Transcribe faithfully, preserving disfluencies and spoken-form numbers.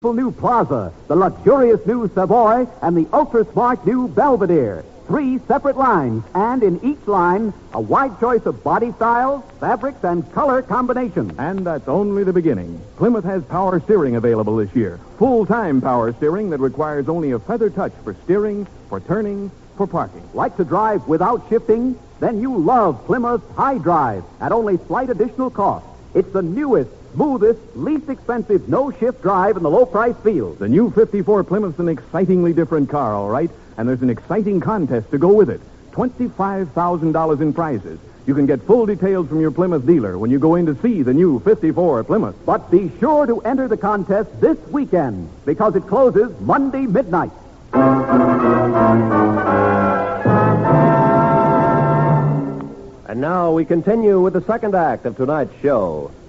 New Plaza, the luxurious new Savoy, and the ultra-smart new Belvedere. Three separate lines, and in each line, a wide choice of body styles, fabrics, and color combinations. And that's only the beginning. Plymouth has power steering available this year. Full-time power steering that requires only a feather touch for steering, for turning, for parking. Like to drive without shifting? Then you love Plymouth High Drive at only slight additional cost. It's the newest, smoothest, least expensive no-shift drive in the low-price field. The new fifty-four Plymouth's an excitingly different car, all right? And there's an exciting contest to go with it. twenty-five thousand dollars in prizes. You can get full details from your Plymouth dealer when you go in to see the new fifty-four Plymouth. But be sure to enter the contest this weekend, because it closes Monday midnight. And now we continue with the second act of tonight's show.